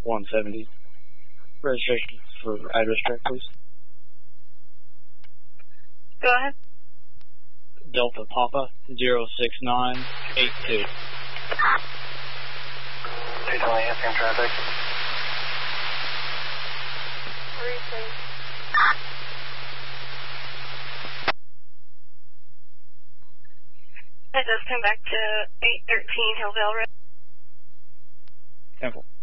170. Registration for address check, please. Go ahead. Delta Papa 06982. Daytona answering traffic. That does come back to 813 Hillvale Road. Temple.